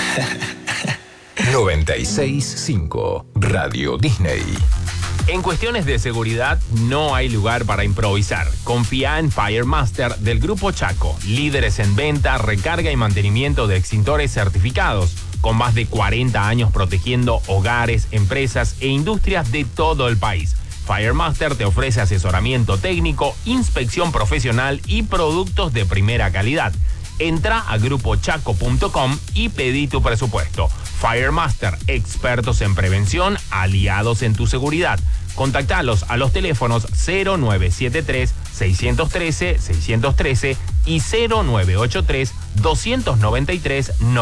96.5 Radio Disney. En cuestiones de seguridad no hay lugar para improvisar. Confía en FireMaster del Grupo Chaco, líderes en venta, recarga y mantenimiento de extintores certificados, con más de 40 años protegiendo hogares, empresas e industrias de todo el país. FireMaster te ofrece asesoramiento técnico, inspección profesional y productos de primera calidad. Entra a grupochaco.com y pedí tu presupuesto. FireMaster, expertos en prevención, aliados en tu seguridad. Contactalos a los teléfonos 0973-613-613 y 0983-293-9.